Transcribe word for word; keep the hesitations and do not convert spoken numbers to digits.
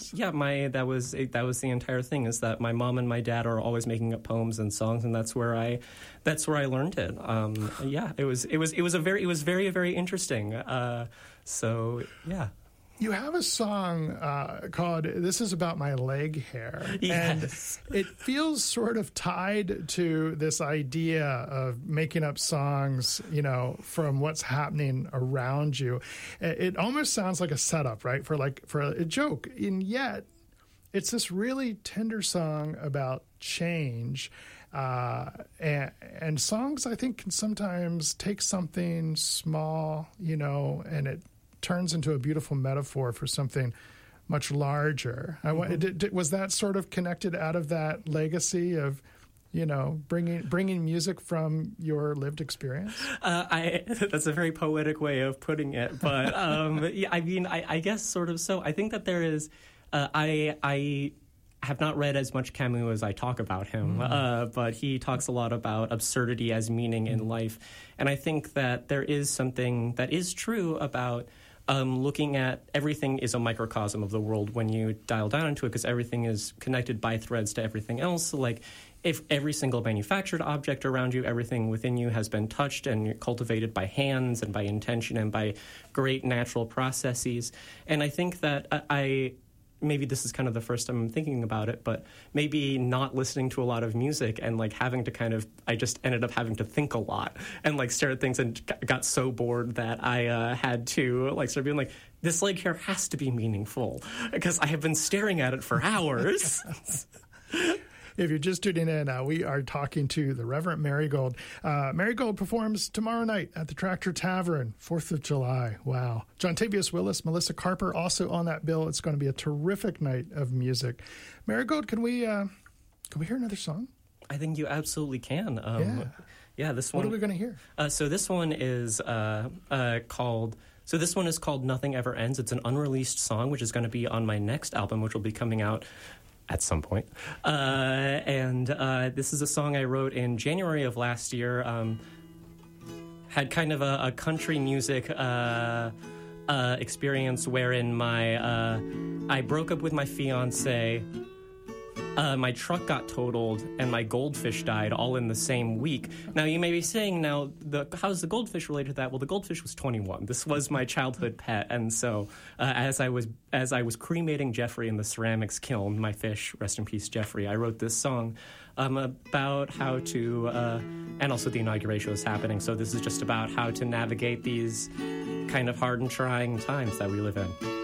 poems? Yeah, my that was that was the entire thing. Is that my mom and my dad are always making up poems and songs, and that's where I that's where I learned it. Um, yeah, it was it was it was a very it was very very interesting. Uh, so yeah. You have a song uh, called "This Is About My Leg Hair," yes. and it feels sort of tied to this idea of making up songs, you know, from what's happening around you. It almost sounds like a setup, right, for like for a joke, and yet it's this really tender song about change. Uh, and, and songs, I think, can sometimes take something small, you know, and it turns into a beautiful metaphor for something much larger. I, mm-hmm. did, did, was that sort of connected out of that legacy of, you know, bringing bringing music from your lived experience? Uh, I that's a very poetic way of putting it, but um, yeah, I mean, I, I guess sort of so. I think that there is, uh, I I. have not read as much Camus as I talk about him, mm. uh, but he talks a lot about absurdity as meaning in life. And I think that there is something that is true about um, looking at everything is a microcosm of the world when you dial down into it, because everything is connected by threads to everything else. So, like, if every single manufactured object around you, everything within you has been touched and cultivated by hands and by intention and by great natural processes. And I think that I... I maybe this is kind of the first time I'm thinking about it, but maybe not listening to a lot of music and like having to kind of, I just ended up having to think a lot and like stare at things and got so bored that I uh, had to like start being like, this leg hair has to be meaningful because I have been staring at it for hours. If you're just tuning in, uh, we are talking to the Reverend Marigold. Uh, Marigold performs tomorrow night at the Tractor Tavern, fourth of July. Wow. John Tavius Willis, Melissa Carper also on that bill. It's going to be a terrific night of music. Marigold, can we uh, can we hear another song? I think you absolutely can. Um, yeah. Yeah, this one. What are we going to hear? Uh, so this one is uh, uh, called... So this one is called Nothing Ever Ends. It's an unreleased song, which is going to be on my next album, which will be coming out at some point. Uh, and uh, this is a song I wrote in January of last year. Um, had kind of a, a country music uh, uh, experience wherein my uh, I broke up with my fiance. Uh, my truck got totaled and my goldfish died all in the same week. Now, you may be saying, now, the, how's the goldfish related to that? Well, the goldfish was twenty-one. This was my childhood pet. And so uh, as I was as I was cremating Jeffrey in the ceramics kiln, my fish, rest in peace, Jeffrey, I wrote this song um, about how to, uh, and also the inauguration was happening. So this is just about how to navigate these kind of hard and trying times that we live in.